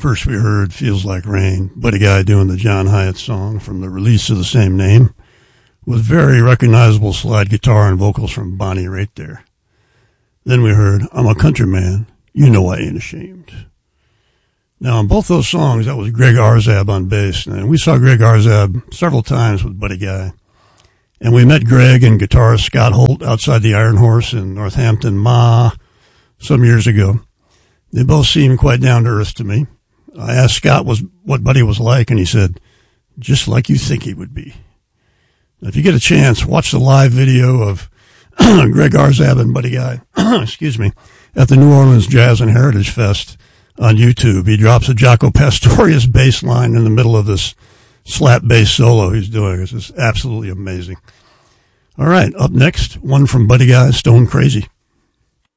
First we heard Feels Like Rain, Buddy Guy doing the John Hyatt song from the release of the same name, with very recognizable slide guitar and vocals from Bonnie right there. Then we heard I'm a Country Man, You Know I Ain't Ashamed. Now on both those songs, that was Greg Arzab on bass, and we saw Greg Arzab several times with Buddy Guy. And we met Greg and guitarist Scott Holt outside the Iron Horse in Northampton, some years ago. They both seemed quite down to earth to me. I asked Scott what Buddy was like, and he said, just like you think he would be. Now, if you get a chance, watch the live video of Greg Arzab and Buddy Guy, excuse me, at the New Orleans Jazz and Heritage Fest on YouTube. He drops a Jaco Pastorius bass line in the middle of this slap bass solo he's doing. It's just absolutely amazing. All right, up next, one from Buddy Guy, Stone Crazy.